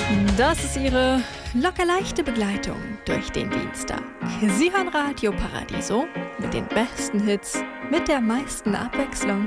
Das ist Ihre lockerleichte Begleitung durch den Dienstag. Sie hören Radio Paradiso mit den besten Hits, mit der meisten Abwechslung.